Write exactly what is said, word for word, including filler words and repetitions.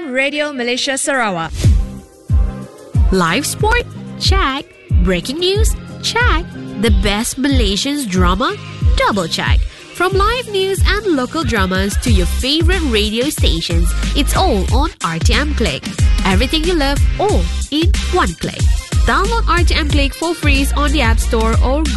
Radio Malaysia Sarawak. Live sport? Check. Breaking news? Check. The best Malaysian drama? Double check. From live news and local dramas to your favorite radio stations, it's all on R T M Click. Everything you love, all in one click. Download R T M Click for free on the App Store or